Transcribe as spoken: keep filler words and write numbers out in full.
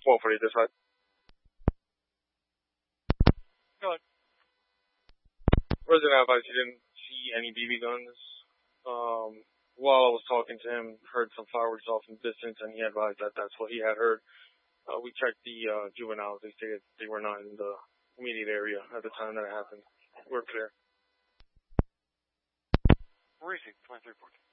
twelve forty this side. Go ahead. Resident advised he didn't see any B B guns. Um, while I was talking to him, heard some fireworks off in the distance, and he advised that that's what he had heard. Uh, we checked the uh, juveniles. They said they were not in the immediate area at the time that it happened. We're clear. Where is he? twenty-three fourteen.